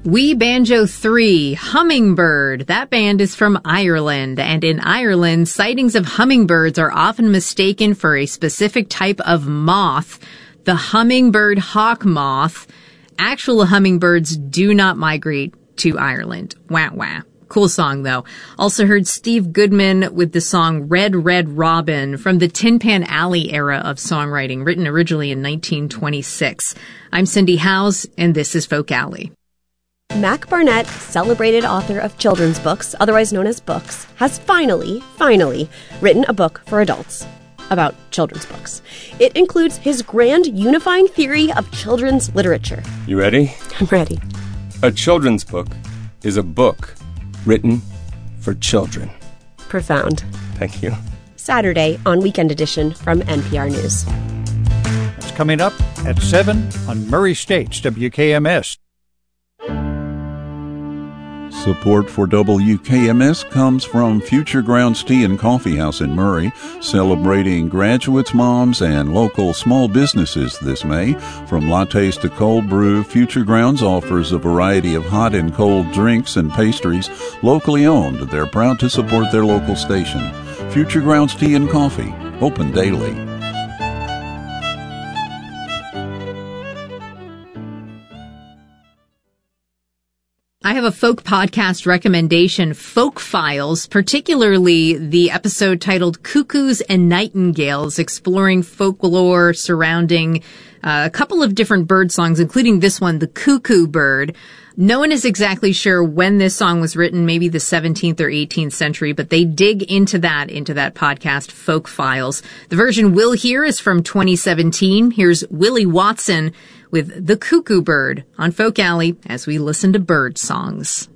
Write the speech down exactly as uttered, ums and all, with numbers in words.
We Banjo three, Hummingbird. That band is from Ireland, and in Ireland, sightings of hummingbirds are often mistaken for a specific type of moth, the hummingbird hawk moth. Actual hummingbirds do not migrate to Ireland. Wah wah. Cool song, though. Also heard Steve Goodman with the song Red, Red Robin from the Tin Pan Alley era of songwriting, written originally in nineteen twenty-six. I'm Cindy Howes, and this is Folk Alley. Mac Barnett, celebrated author of children's books, otherwise known as books, has finally, finally written a book for adults about children's books. It includes his grand unifying theory of children's literature. You ready? I'm ready. A children's book is a book written for children. Profound. Thank you. Saturday on Weekend Edition from N P R News. It's coming up at seven on Murray State's W K M S. Support for W K M S comes from Future Grounds Tea and Coffee House in Murray, celebrating graduates, moms, and local small businesses this May. From lattes to cold brew, Future Grounds offers a variety of hot and cold drinks and pastries, locally owned. They're proud to support their local station. Future Grounds Tea and Coffee, open daily. I have a folk podcast recommendation, Folk Files, particularly the episode titled Cuckoos and Nightingales, exploring folklore surrounding uh, a couple of different bird songs, including this one, the cuckoo bird. No one is exactly sure when this song was written, maybe the seventeenth or eighteenth century, but they dig into that, into that podcast, Folk Files. The version we'll hear is from twenty seventeen. Here's Willie Watson with The Cuckoo Bird on Folk Alley as we listen to bird songs.